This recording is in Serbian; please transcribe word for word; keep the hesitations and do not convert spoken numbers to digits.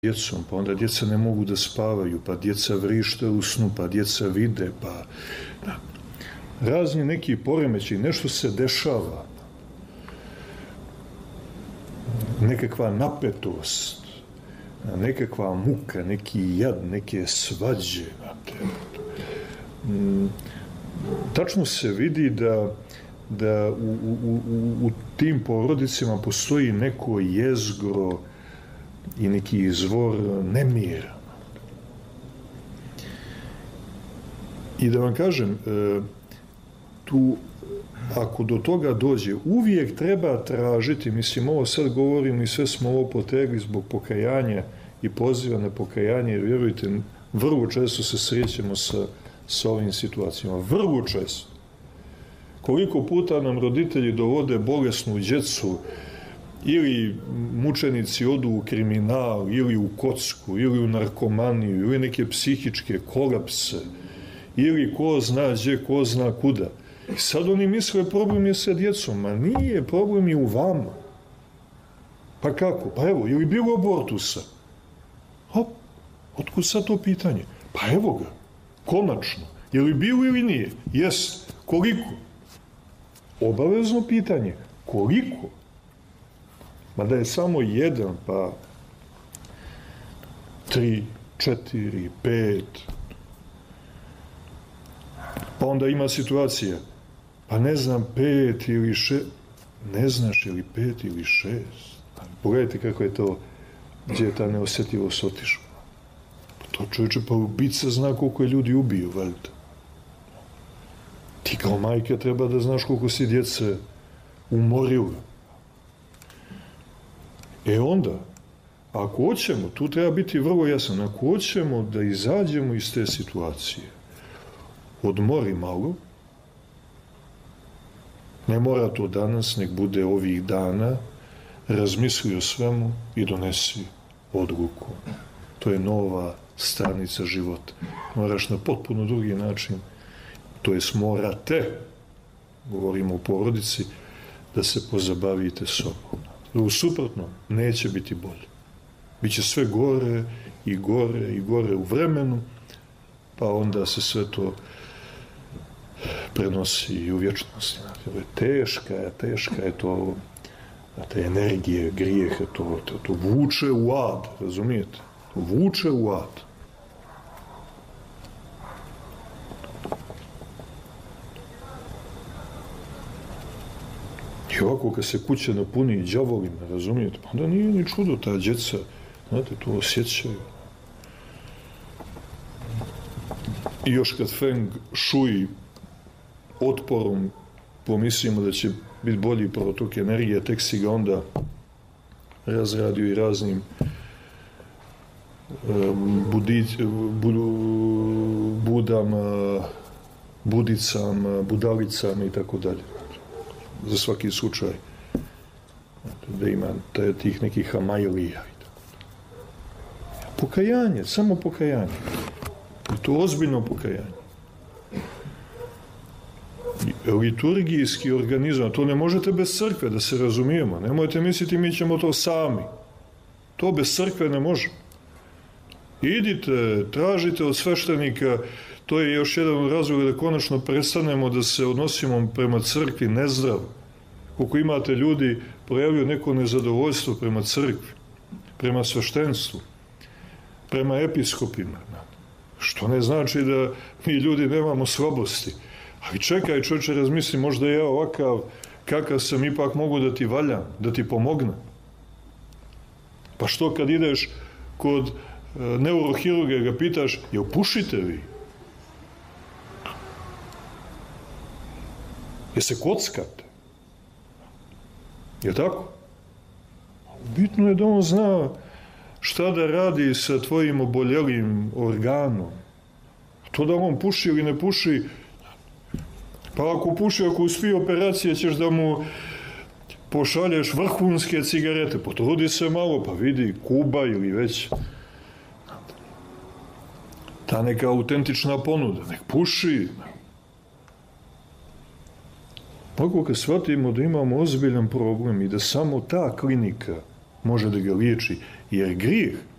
djecom, pa onda djeca ne mogu da spavaju, pa djeca vrište u snu, pa djeca vide, pa da. Razni neki poremeći, nešto se dešava, nekakva napetost, nekakva muka, neki jad, neke svađe. Tačno se vidi da, da u, u, u, u tim porodicama postoji neko jezgro i neki izvor nemira. I da vam kažem, tu, ako do toga dođe, uvijek treba tražiti, mislim, ovo sad govorim i sve smo ovo potegli zbog pokajanja i poziva na pokajanje, jer vjerujte, vrlo često se srećemo sa, sa ovim situacijama, vrlo često. Koliko puta nam roditelji dovode bolesnu djecu, ili mučenici odu u kriminal, ili u kocku, ili u narkomaniju, ili neke psihičke kolapse, ili ko zna gdje, ko zna kuda. I sad oni misle problem je sa djecom, a nije, problem je u vama. Pa kako? Pa evo, je li bilo abortusa? Hop, otkud sad to pitanje? Pa evo ga, konačno. Je li bilo ili nije? Jest. Koliko? Obavezno pitanje. Koliko? Ma da je samo jedan, pa tri, četiri, pet. Pa onda ima situacija. Pa ne znam, pet ili šest. Ne znaš ili pet ili šest. Pogledajte kako je to, gdje je ta neosjetljivost otišla. To čovječe, pa ubica zna koliko je ljudi ubio, valjda. Ti kao majka treba da znaš koliko si djece umorila. E onda, ako hoćemo, tu treba biti vrlo jasan, ako hoćemo da izađemo iz te situacije, odmori malo, ne mora to danas, nek bude ovih dana, razmisli o svemu i donesi odluku. To je nova stranica života. Moraš na potpuno drugi način, to jest morate, govorimo o porodici, da se pozabavite sobom. U suprotno, neće biti bolje. Biće sve gore i gore i gore u vremenu, pa onda se sve to prenosi i u vječnosti. Teška je, teška je to, te energije, grijehe, to, to, to vuče u ad, razumijete? To vuče u ad. I ovako, kad se kuća napuni đavolima, razumijete, pa onda nije ni čudo, ta djeca, znate, to osjećaju. I još kad Feng Shui otporom pomislimo da će biti bolji protok energije, tek si ga onda razradio i raznim budi, budu, budama, budicama, budalicama i tako dalje. Za svaki slučaj. Da ima tih nekih hamajlija. Pokajanje, samo pokajanje. I to ozbiljno pokajanje. Liturgijski organizam, to ne možete bez crkve, da se razumijemo. Nemojte misliti mi ćemo to sami. To bez crkve ne može. Idite, tražite od sveštenika, to je još jedan od razloga da konačno prestanemo da se odnosimo prema crkvi nezdravo. Koliko imate ljudi projavio neko nezadovoljstvo prema crkvi, prema sveštenstvu, prema episkopima. Što ne znači da mi ljudi nemamo slabosti. Ali čekaj, čovječe, razmisli, možda ja ovakav, kakav sam, ipak mogu da ti valjam, da ti pomognem. Pa što kad ideš kod neurohirurga ga pitaš, jel pušite vi? Jel se kockate? Je tako? Bitno je da on zna šta da radi sa tvojim oboljelim organom. To da on puši ili ne puši, pa ako puši, ako uspije operacije, ćeš da mu pošalješ vrhunske cigarete. Potrudi se malo, pa vidi Kuba ili već ta neka autentična ponuda. Nek puši. Ako kad shvatimo da imamo ozbiljan problem i da samo ta klinika može da ga liječi, jer grijeh